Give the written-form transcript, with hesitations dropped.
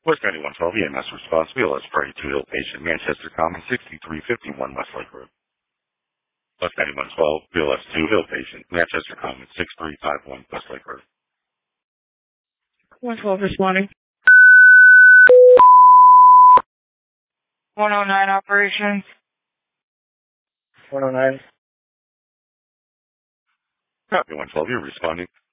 West 9112 EMS response, BLS Prairie 2 Hill patient, Manchester Common, 6351 Westlake Road. West 9112, BLS 2 Hill patient, Manchester Common, 6351 Westlake Road. 112 responding. 109 operations. 109. Copy 112, you're responding.